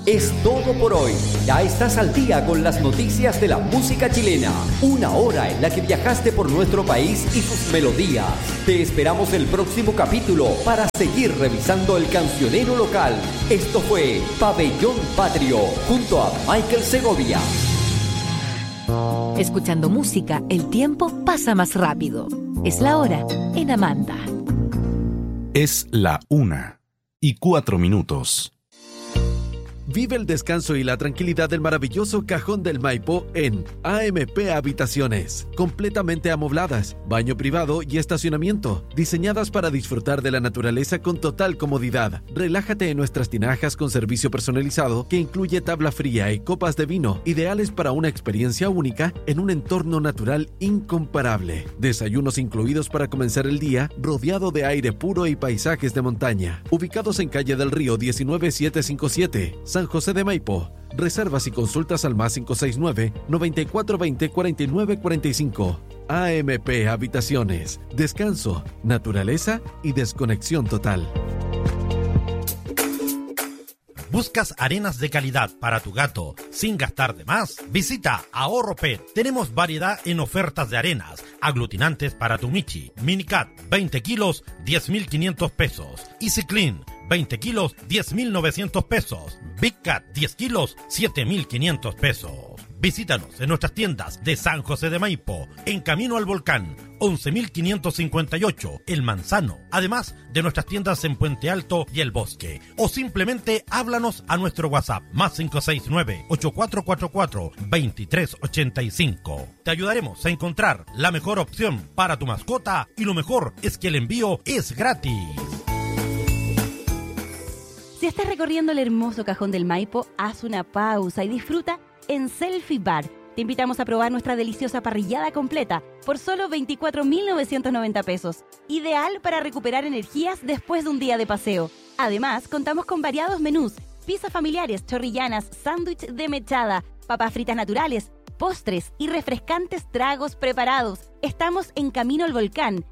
Es todo por hoy. Ya estás al día con las noticias de la música chilena. Una hora en la que viajaste por nuestro país y sus melodías. Te esperamos el próximo capítulo para seguir revisando el cancionero local. Esto fue Pabellón Patrio junto a Michael Segovia. Escuchando música, el tiempo pasa más rápido. Es la hora en Amanda. Es la 1:04. Vive el descanso y la tranquilidad del maravilloso Cajón del Maipo en AMP Habitaciones, completamente amobladas, baño privado y estacionamiento, diseñadas para disfrutar de la naturaleza con total comodidad. Relájate en nuestras tinajas con servicio personalizado que incluye tabla fría y copas de vino, ideales para una experiencia única en un entorno natural incomparable. Desayunos incluidos para comenzar el día, rodeado de aire puro y paisajes de montaña. Ubicados en Calle del Río 19757, San José de Maipo. Reservas y consultas al más 569-9420-4945. AMP Habitaciones. Descanso, naturaleza y desconexión total. ¿Buscas arenas de calidad para tu gato sin gastar de más? Visita Ahorro Pet. Tenemos variedad en ofertas de arenas, aglutinantes para tu Michi. Minicat, 20 kilos, 10.500 pesos. Easy Clean, 20 kilos, 10.900 pesos. Big Cat, 10 kilos, 7.500 pesos. Visítanos en nuestras tiendas de San José de Maipo, en Camino al Volcán, 11.558, El Manzano. Además de nuestras tiendas en Puente Alto y El Bosque. O simplemente háblanos a nuestro WhatsApp, más 569-8444-2385. Te ayudaremos a encontrar la mejor opción para tu mascota y lo mejor es que el envío es gratis. Si estás recorriendo el hermoso Cajón del Maipo, haz una pausa y disfruta en Selfie Bar. Te invitamos a probar nuestra deliciosa parrillada completa por solo 24.990 pesos. Ideal para recuperar energías después de un día de paseo. Además, contamos con variados menús, pizzas familiares, chorrillanas, sándwich de mechada, papas fritas naturales, postres y refrescantes tragos preparados. Estamos en Camino al Volcán,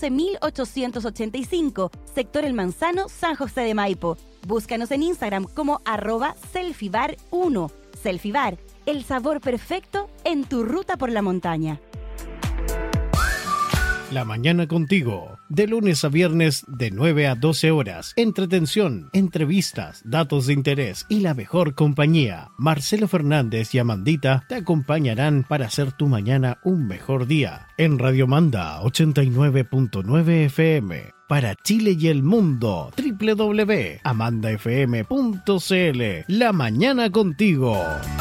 11.885, sector El Manzano, San José de Maipo. Búscanos en Instagram como @selfiebar1. Selfiebar, el sabor perfecto en tu ruta por la montaña. La mañana contigo, de lunes a viernes de 9 a 12 horas. Entretención, entrevistas, datos de interés y la mejor compañía. Marcelo Fernández y Amandita te acompañarán para hacer tu mañana un mejor día. En Radio Manda 89.9 FM. Para Chile y el mundo, www.amandafm.cl. La mañana contigo.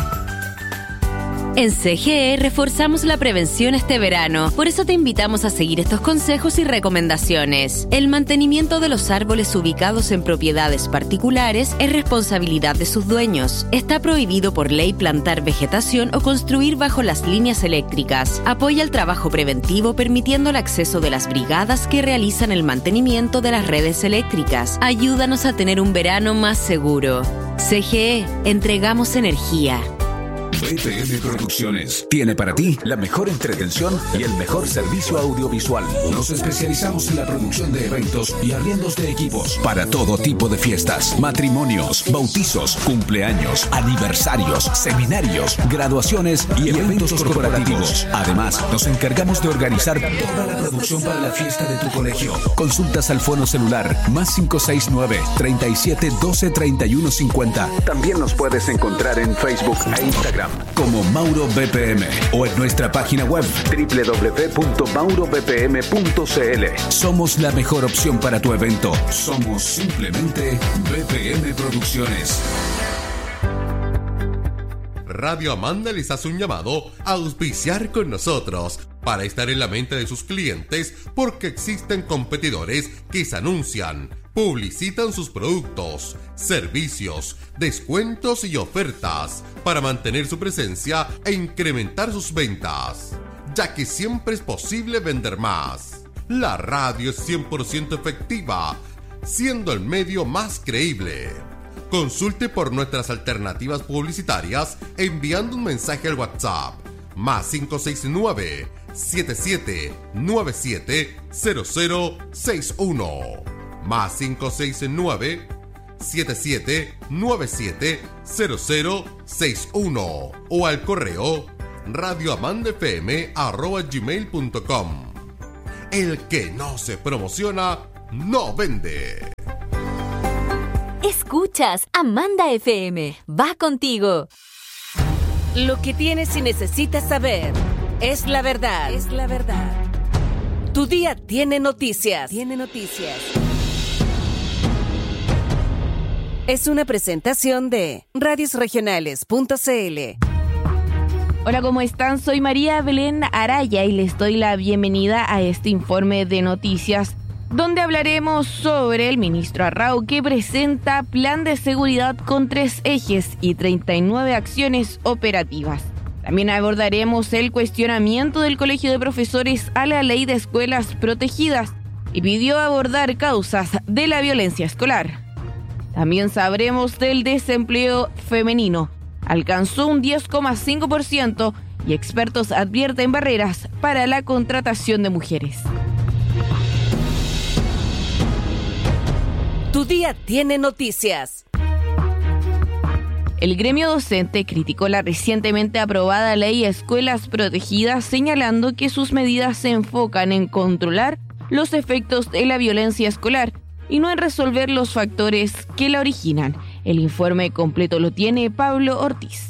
En CGE reforzamos la prevención este verano, por eso te invitamos a seguir estos consejos y recomendaciones. El mantenimiento de los árboles ubicados en propiedades particulares es responsabilidad de sus dueños. Está prohibido por ley plantar vegetación o construir bajo las líneas eléctricas. Apoya el trabajo preventivo permitiendo el acceso de las brigadas que realizan el mantenimiento de las redes eléctricas. Ayúdanos a tener un verano más seguro. CGE, entregamos energía. BPM Producciones tiene para ti la mejor entretención y el mejor servicio audiovisual. Nos especializamos en la producción de eventos y arriendos de equipos para todo tipo de fiestas, matrimonios, bautizos, cumpleaños, aniversarios, seminarios, graduaciones y eventos corporativos. Además, nos encargamos de organizar toda la producción para la fiesta de tu colegio. Consultas al fono celular más 569 37 12 31 50. También nos puedes encontrar en Facebook e Instagram como Mauro BPM o en nuestra página web www.maurobpm.cl. Somos la mejor opción para tu evento. Somos simplemente BPM Producciones. Radio Amanda les hace un llamado a auspiciar con nosotros para estar en la mente de sus clientes porque existen competidores que se anuncian, publicitan sus productos, servicios, descuentos y ofertas para mantener su presencia e incrementar sus ventas, ya que siempre es posible vender más. La radio es 100% efectiva, siendo el medio más creíble. Consulte por nuestras alternativas publicitarias enviando un mensaje al WhatsApp más 569 7797 0061 más 569 77970061 o al correo radioamandafm@gmail.com. El que no se promociona, no vende. Escuchas Amanda FM. Va contigo. Lo que tienes y necesitas saber es la verdad. Es la verdad. Tu día tiene noticias. Es una presentación de radiosregionales.cl. Hola, ¿cómo están? Soy María Belén Araya y les doy la bienvenida a este informe de noticias, donde hablaremos sobre el ministro Arrau, que presenta plan de seguridad con 3 ejes y 39 acciones operativas. También abordaremos el cuestionamiento del Colegio de Profesores a la Ley de Escuelas Protegidas y pidió abordar causas de la violencia escolar. También sabremos del desempleo femenino. Alcanzó un 10,5% y expertos advierten barreras para la contratación de mujeres. Tu día tiene noticias. El gremio docente criticó la recientemente aprobada ley Escuelas Protegidas, señalando que sus medidas se enfocan en controlar los efectos de la violencia escolar y no en resolver los factores que la originan. El informe completo lo tiene Pablo Ortiz.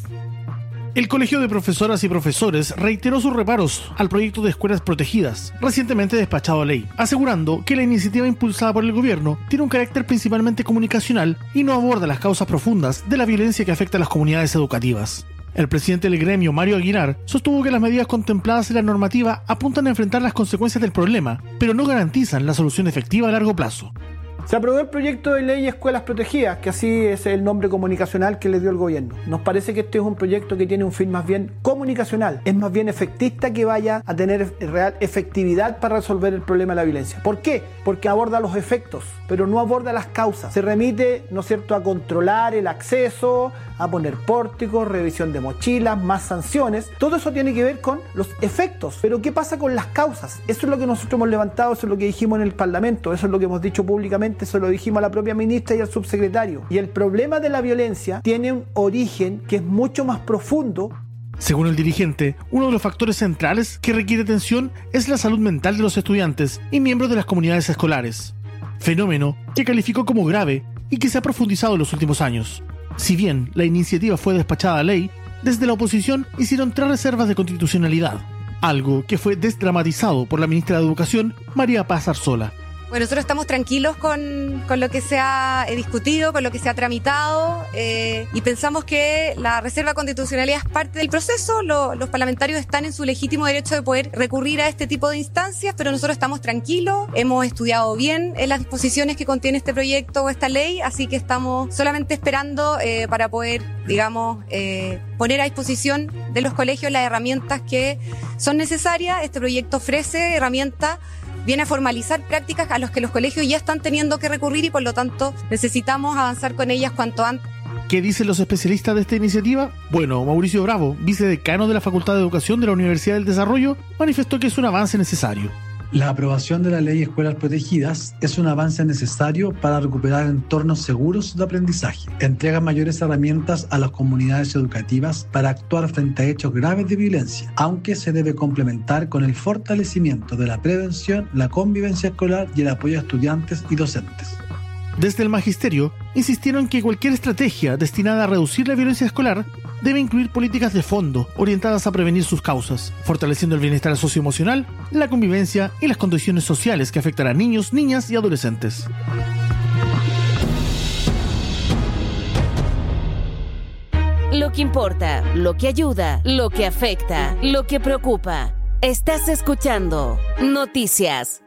El Colegio de Profesoras y Profesores reiteró sus reparos al proyecto de escuelas protegidas, recientemente despachado a ley, asegurando que la iniciativa impulsada por el gobierno tiene un carácter principalmente comunicacional y no aborda las causas profundas de la violencia que afecta a las comunidades educativas. El presidente del gremio, Mario Aguilar, sostuvo que las medidas contempladas en la normativa apuntan a enfrentar las consecuencias del problema, pero no garantizan la solución efectiva a largo plazo. Se aprobó el proyecto de ley Escuelas Protegidas, que así es el nombre comunicacional que le dio el gobierno. Nos parece que este es un proyecto que tiene un fin más bien comunicacional, es más bien efectista, que vaya a tener real efectividad para resolver el problema de la violencia. ¿Por qué? Porque aborda los efectos, pero no aborda las causas. Se remite, ¿no es cierto?, a controlar el acceso, a poner pórticos, revisión de mochilas, más sanciones. Todo eso tiene que ver con los efectos. Pero ¿qué pasa con las causas? Eso es lo que nosotros hemos levantado, eso es lo que dijimos en el Parlamento, eso es lo que hemos dicho públicamente. Eso lo dijimos a la propia ministra y al subsecretario. Y el problema de la violencia tiene un origen que es mucho más profundo. Según el dirigente, uno de los factores centrales que requiere atención es la salud mental de los estudiantes y miembros de las comunidades escolares. Fenómeno que calificó como grave y que se ha profundizado en los últimos años. Si bien la iniciativa fue despachada a ley, desde la oposición hicieron 3 reservas de constitucionalidad, algo que fue desdramatizado por la ministra de Educación, María Paz Arzola. Bueno, nosotros estamos tranquilos con lo que se ha discutido, con lo que se ha tramitado, y pensamos que la reserva de constitucionalidad es parte del proceso. Los parlamentarios están en su legítimo derecho de poder recurrir a este tipo de instancias, pero nosotros estamos tranquilos, hemos estudiado bien las disposiciones que contiene este proyecto o esta ley, así que estamos solamente esperando para poder, digamos, poner a disposición de los colegios las herramientas que son necesarias. Este proyecto ofrece herramientas, viene a formalizar prácticas a las que los colegios ya están teniendo que recurrir y por lo tanto necesitamos avanzar con ellas cuanto antes. ¿Qué dicen los especialistas de esta iniciativa? Bueno, Mauricio Bravo, vicedecano de la Facultad de Educación de la Universidad del Desarrollo, manifestó que es un avance necesario. La aprobación de la ley Escuelas Protegidas es un avance necesario para recuperar entornos seguros de aprendizaje. Entrega mayores herramientas a las comunidades educativas para actuar frente a hechos graves de violencia, aunque se debe complementar con el fortalecimiento de la prevención, la convivencia escolar y el apoyo a estudiantes y docentes. Desde el magisterio, insistieron que cualquier estrategia destinada a reducir la violencia escolar debe incluir políticas de fondo orientadas a prevenir sus causas, fortaleciendo el bienestar socioemocional, la convivencia y las condiciones sociales que afectan a niños, niñas y adolescentes. Lo que importa, lo que ayuda, lo que afecta, lo que preocupa. Estás escuchando Noticias.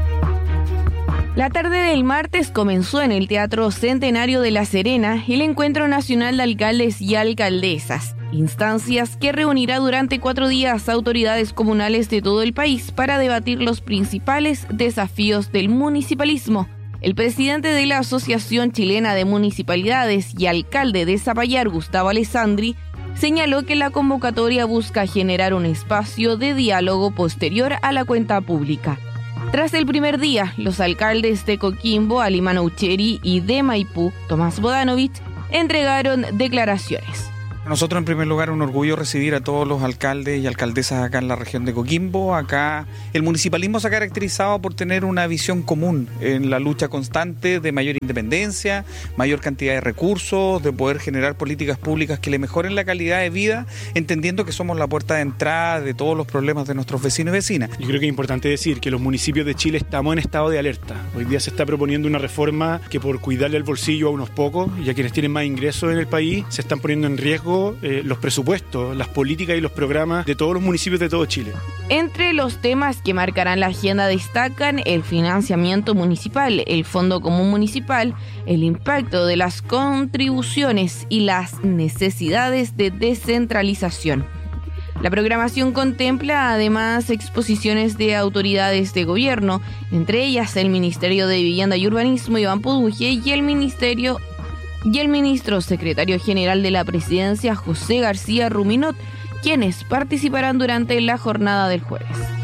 La tarde del martes comenzó en el Teatro Centenario de La Serena el Encuentro Nacional de Alcaldes y Alcaldesas, instancias que reunirá durante 4 días autoridades comunales de todo el país para debatir los principales desafíos del municipalismo. El presidente de la Asociación Chilena de Municipalidades y alcalde de Zapallar, Gustavo Alessandri, señaló que la convocatoria busca generar un espacio de diálogo posterior a la cuenta pública. Tras el primer día, los alcaldes de Coquimbo, Alimano Ucheri, y de Maipú, Tomás Bodanovich, entregaron declaraciones. Nosotros, en primer lugar, un orgullo recibir a todos los alcaldes y alcaldesas acá en la región de Coquimbo. Acá el municipalismo se ha caracterizado por tener una visión común en la lucha constante de mayor independencia, mayor cantidad de recursos, de poder generar políticas públicas que le mejoren la calidad de vida, entendiendo que somos la puerta de entrada de todos los problemas de nuestros vecinos y vecinas. Yo creo que es importante decir que los municipios de Chile estamos en estado de alerta. Hoy día se está proponiendo una reforma que, por cuidarle el bolsillo a unos pocos y a quienes tienen más ingresos en el país, se están poniendo en riesgo los presupuestos, las políticas y los programas de todos los municipios de todo Chile. Entre los temas que marcarán la agenda destacan el financiamiento municipal, el Fondo Común Municipal, el impacto de las contribuciones y las necesidades de descentralización. La programación contempla además exposiciones de autoridades de gobierno, entre ellas el Ministerio de Vivienda y Urbanismo, Iván Poduje, y el ministro secretario general de la Presidencia, José García Ruminot, quienes participarán durante la jornada del jueves.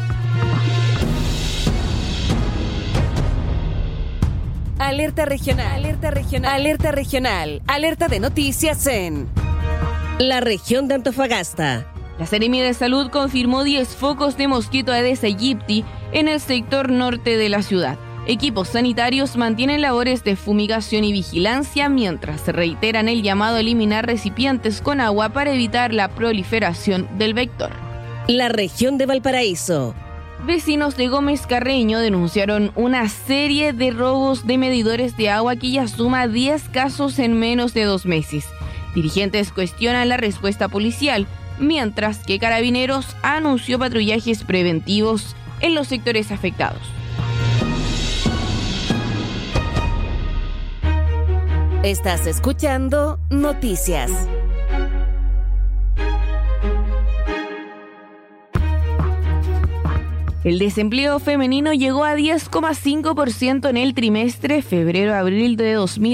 Alerta regional, alerta regional, alerta regional, alerta de noticias en la región de Antofagasta. La Seremi de Salud confirmó 10 focos de mosquito Aedes aegypti en el sector norte de la ciudad. Equipos sanitarios mantienen labores de fumigación y vigilancia mientras se reiteran el llamado a eliminar recipientes con agua para evitar la proliferación del vector. La región de Valparaíso. Vecinos de Gómez Carreño denunciaron una serie de robos de medidores de agua que ya suma 10 casos en menos de 2 meses. Dirigentes cuestionan la respuesta policial, mientras que Carabineros anunció patrullajes preventivos en los sectores afectados. Estás escuchando Noticias. El desempleo femenino llegó a 10,5% en el trimestre febrero-abril de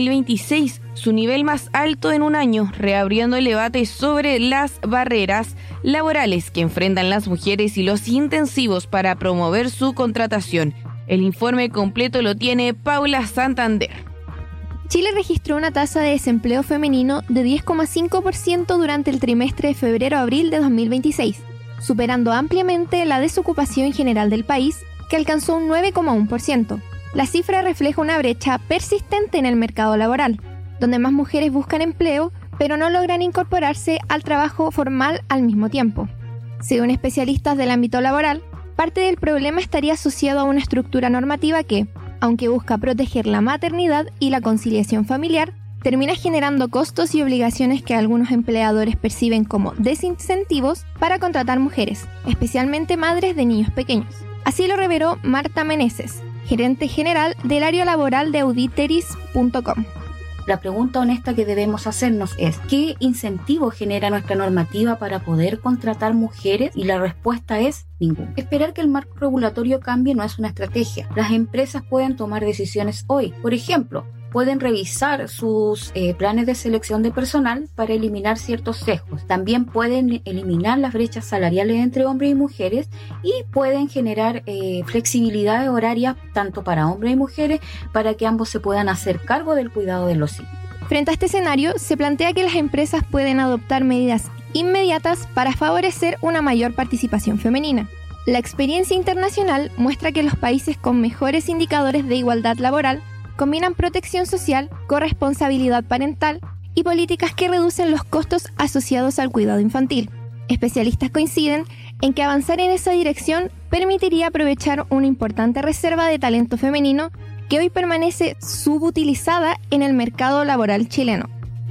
2026, su nivel más alto en un año, reabriendo el debate sobre las barreras laborales que enfrentan las mujeres y los intensivos para promover su contratación. El informe completo lo tiene Paula Santander. Chile registró una tasa de desempleo femenino de 10,5% durante el trimestre de febrero-abril de 2026, superando ampliamente la desocupación general del país, que alcanzó un 9,1%. La cifra refleja una brecha persistente en el mercado laboral, donde más mujeres buscan empleo, pero no logran incorporarse al trabajo formal al mismo tiempo. Según especialistas del ámbito laboral, parte del problema estaría asociado a una estructura normativa que, aunque busca proteger la maternidad y la conciliación familiar, termina generando costos y obligaciones que algunos empleadores perciben como desincentivos para contratar mujeres, especialmente madres de niños pequeños. Así lo reveló Marta Meneses, gerente general del área laboral de auditeris.com. La pregunta honesta que debemos hacernos es: ¿qué incentivo genera nuestra normativa para poder contratar mujeres? Y la respuesta es ninguno. Esperar que el marco regulatorio cambie no es una estrategia. Las empresas pueden tomar decisiones hoy. Por ejemplo, pueden revisar sus planes de selección de personal para eliminar ciertos sesgos. También pueden eliminar las brechas salariales entre hombres y mujeres y pueden generar flexibilidades horarias tanto para hombres y mujeres para que ambos se puedan hacer cargo del cuidado de los hijos. Frente a este escenario, se plantea que las empresas pueden adoptar medidas inmediatas para favorecer una mayor participación femenina. La experiencia internacional muestra que los países con mejores indicadores de igualdad laboral combinan protección social, corresponsabilidad parental y políticas que reducen los costos asociados al cuidado infantil. Especialistas coinciden en que avanzar en esa dirección permitiría aprovechar una importante reserva de talento femenino que hoy permanece subutilizada en el mercado laboral chileno.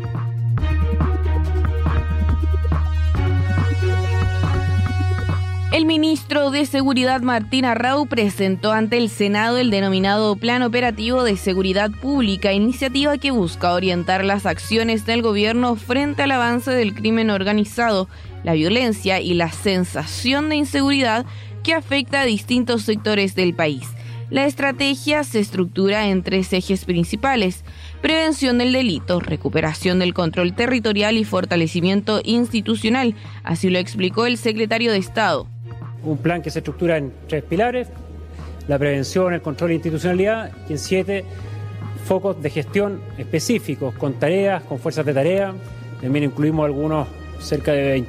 El ministro de Seguridad Martín Arrau presentó ante el Senado el denominado Plan Operativo de Seguridad Pública, iniciativa que busca orientar las acciones del gobierno frente al avance del crimen organizado, la violencia y la sensación de inseguridad que afecta a distintos sectores del país. La estrategia se estructura en 3 ejes principales: prevención del delito, recuperación del control territorial y fortalecimiento institucional, así lo explicó el secretario de Estado. Un plan que se estructura en 3 pilares: la prevención, el control e institucionalidad, y en 7 focos de gestión específicos, con tareas, con fuerzas de tarea. También incluimos algunos cerca de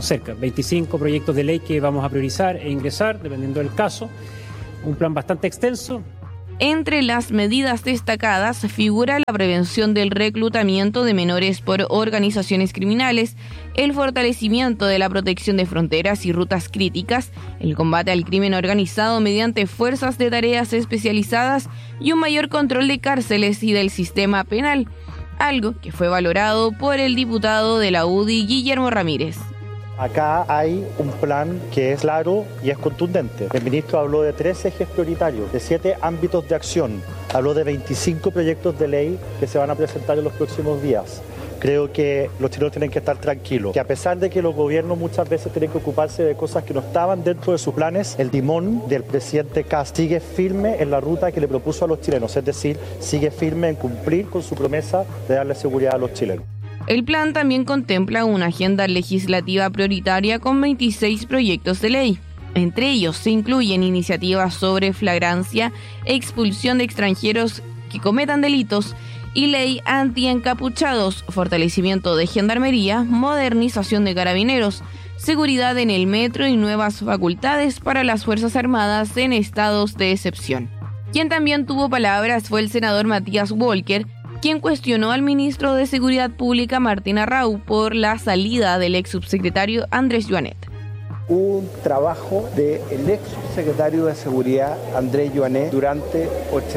25 proyectos de ley que vamos a priorizar e ingresar, dependiendo del caso. Un plan bastante extenso. Entre las medidas destacadas figura la prevención del reclutamiento de menores por organizaciones criminales, el fortalecimiento de la protección de fronteras y rutas críticas, el combate al crimen organizado mediante fuerzas de tareas especializadas y un mayor control de cárceles y del sistema penal, algo que fue valorado por el diputado de la UDI, Guillermo Ramírez. Acá hay un plan que es claro y es contundente. El ministro habló de 3 ejes prioritarios, de 7 ámbitos de acción. Habló de 25 proyectos de ley que se van a presentar en los próximos días. Creo que los chilenos tienen que estar tranquilos, que a pesar de que los gobiernos muchas veces tienen que ocuparse de cosas que no estaban dentro de sus planes, el timón del presidente Kast sigue firme en la ruta que le propuso a los chilenos, es decir, sigue firme en cumplir con su promesa de darle seguridad a los chilenos. El plan también contempla una agenda legislativa prioritaria con 26 proyectos de ley. Entre ellos se incluyen iniciativas sobre flagrancia, expulsión de extranjeros que cometan delitos y ley anti-encapuchados, fortalecimiento de gendarmería, modernización de carabineros, seguridad en el metro y nuevas facultades para las Fuerzas Armadas en estados de excepción. Quien también tuvo palabras fue el senador Matías Walker, quien cuestionó al ministro de Seguridad Pública Martín Arrau por la salida del ex subsecretario Andrés Joanet. Un trabajo del ex subsecretario de Seguridad Andrés Joanet durante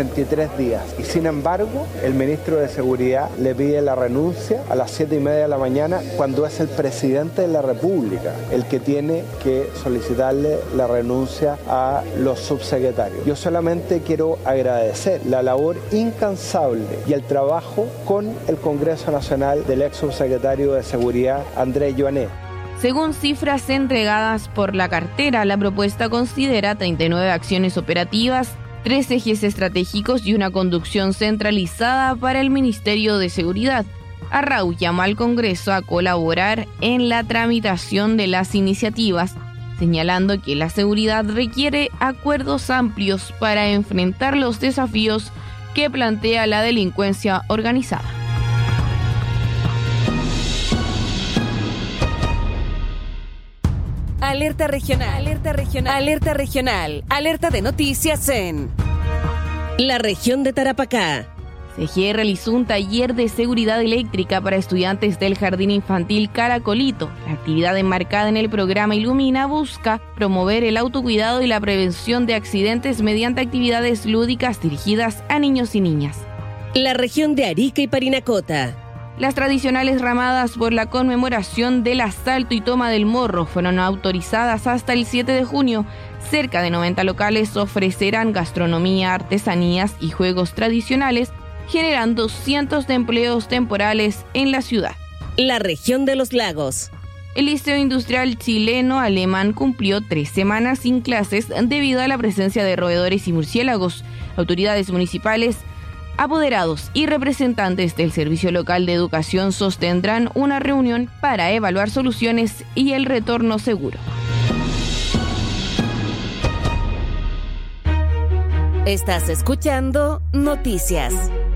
83 días y sin embargo el ministro de Seguridad le pide la renuncia a las 7:30 de la mañana cuando es el presidente de la República el que tiene que solicitarle la renuncia a los subsecretarios. Yo solamente quiero agradecer la labor incansable y el trabajo con el Congreso Nacional del ex subsecretario de Seguridad Andrés Joanet. Según cifras entregadas por la cartera, la propuesta considera 39 acciones operativas, 3 ejes estratégicos y una conducción centralizada para el Ministerio de Seguridad. Arrau llamó al Congreso a colaborar en la tramitación de las iniciativas, señalando que la seguridad requiere acuerdos amplios para enfrentar los desafíos que plantea la delincuencia organizada. Alerta regional, alerta regional, alerta regional, alerta de noticias en la región de Tarapacá. CGE realizó un taller de seguridad eléctrica para estudiantes del Jardín Infantil Caracolito. La actividad enmarcada en el programa Ilumina busca promover el autocuidado y la prevención de accidentes mediante actividades lúdicas dirigidas a niños y niñas. La región de Arica y Parinacota. Las tradicionales ramadas por la conmemoración del asalto y toma del Morro fueron autorizadas hasta el 7 de junio. Cerca de 90 locales ofrecerán gastronomía, artesanías y juegos tradicionales, generando cientos de empleos temporales en la ciudad. La región de los lagos. El Liceo Industrial Chileno Alemán cumplió 3 semanas sin clases debido a la presencia de roedores y murciélagos. Autoridades municipales, apoderados y representantes del Servicio Local de Educación sostendrán una reunión para evaluar soluciones y el retorno seguro. Estás escuchando Noticias.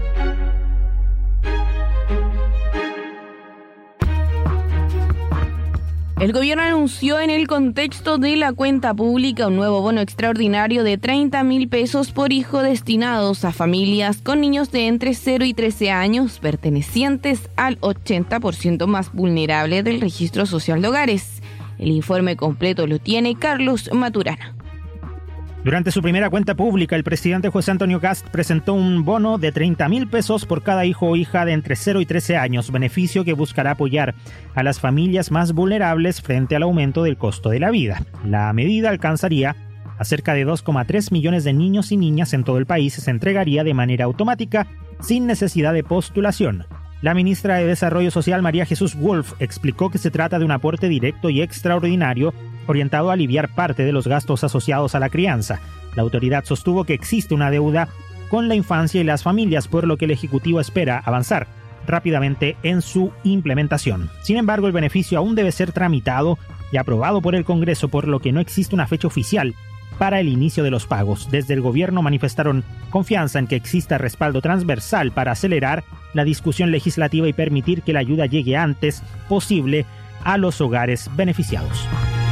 El gobierno anunció en el contexto de la cuenta pública un nuevo bono extraordinario de 30.000 pesos por hijo destinados a familias con niños de entre 0 y 13 años pertenecientes al 80% más vulnerable del registro social de hogares. El informe completo lo tiene Carlos Maturana. Durante su primera cuenta pública, el presidente José Antonio Kast presentó un bono de 30.000 pesos por cada hijo o hija de entre 0 y 13 años, beneficio que buscará apoyar a las familias más vulnerables frente al aumento del costo de la vida. La medida alcanzaría a cerca de 2,3 millones de niños y niñas en todo el país y se entregaría de manera automática, sin necesidad de postulación. La ministra de Desarrollo Social, María Jesús Wolf, explicó que se trata de un aporte directo y extraordinario orientado a aliviar parte de los gastos asociados a la crianza. La autoridad sostuvo que existe una deuda con la infancia y las familias, por lo que el Ejecutivo espera avanzar rápidamente en su implementación. Sin embargo, el beneficio aún debe ser tramitado y aprobado por el Congreso, por lo que no existe una fecha oficial para el inicio de los pagos. Desde el gobierno manifestaron confianza en que exista respaldo transversal para acelerar la discusión legislativa y permitir que la ayuda llegue antes posible a los hogares beneficiados.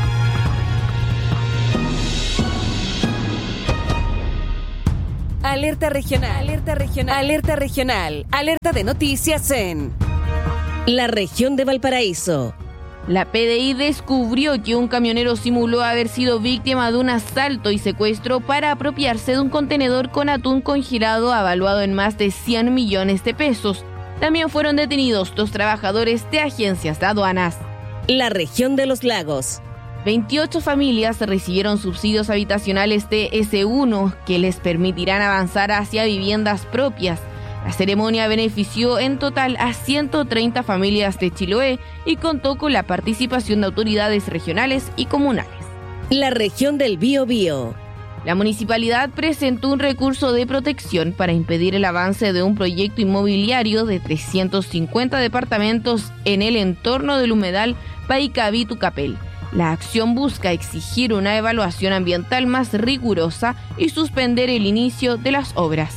Alerta regional, alerta regional, alerta regional, alerta de noticias en la región de Valparaíso. La PDI descubrió que un camionero simuló haber sido víctima de un asalto y secuestro para apropiarse de un contenedor con atún congelado avaluado en más de 100 millones de pesos. También fueron detenidos 2 trabajadores de agencias de aduanas. La región de los lagos. 28 familias recibieron subsidios habitacionales TS1 que les permitirán avanzar hacia viviendas propias. La ceremonia benefició en total a 130 familias de Chiloé y contó con la participación de autoridades regionales y comunales. La región del Biobío. La municipalidad presentó un recurso de protección para impedir el avance de un proyecto inmobiliario de 350 departamentos en el entorno del humedal Paicaví-Tucapel. La acción busca exigir una evaluación ambiental más rigurosa y suspender el inicio de las obras.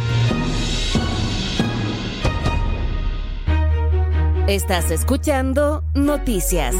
Estás escuchando Noticias.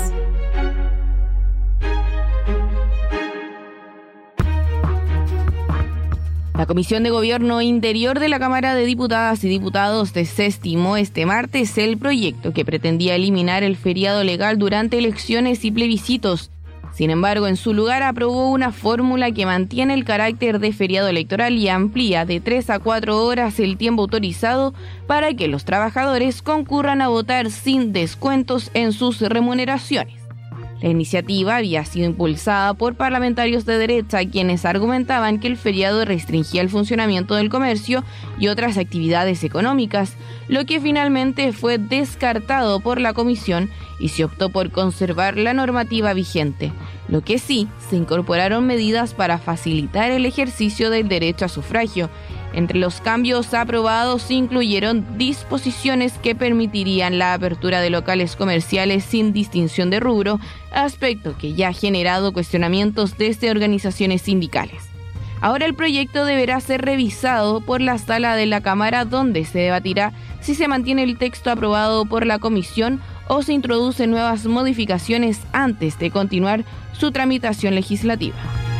La Comisión de Gobierno Interior de la Cámara de Diputadas y Diputados desestimó este martes el proyecto que pretendía eliminar el feriado legal durante elecciones y plebiscitos. Sin embargo, en su lugar aprobó una fórmula que mantiene el carácter de feriado electoral y amplía de 3 a 4 horas el tiempo autorizado para que los trabajadores concurran a votar sin descuentos en sus remuneraciones. La iniciativa había sido impulsada por parlamentarios de derecha quienes argumentaban que el feriado restringía el funcionamiento del comercio y otras actividades económicas, lo que finalmente fue descartado por la comisión y se optó por conservar la normativa vigente. Lo que sí, se incorporaron medidas para facilitar el ejercicio del derecho a sufragio. Entre los cambios aprobados se incluyeron disposiciones que permitirían la apertura de locales comerciales sin distinción de rubro, aspecto que ya ha generado cuestionamientos desde organizaciones sindicales. Ahora el proyecto deberá ser revisado por la sala de la Cámara, donde se debatirá si se mantiene el texto aprobado por la comisión o se introducen nuevas modificaciones antes de continuar su tramitación legislativa.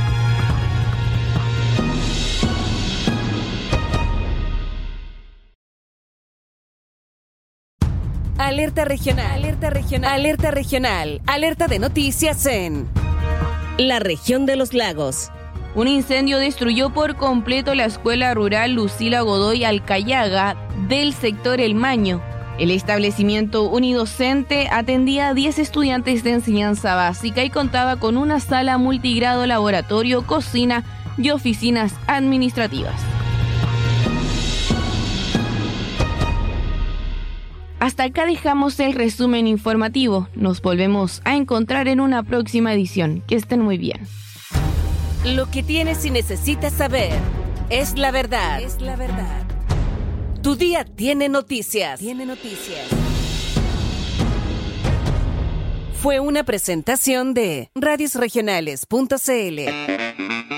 Alerta regional, alerta regional, alerta regional, alerta de noticias en la región de los lagos. Un incendio destruyó por completo la escuela rural Lucila Godoy Alcayaga del sector El Maño. El establecimiento unidocente atendía a 10 estudiantes de enseñanza básica y contaba con una sala multigrado, laboratorio, cocina y oficinas administrativas. Hasta acá dejamos el resumen informativo. Nos volvemos a encontrar en una próxima edición. Que estén muy bien. Lo que tienes y necesitas saber es la verdad. Es la verdad. Tu día tiene noticias. Tiene noticias. Fue una presentación de radiosregionales.cl.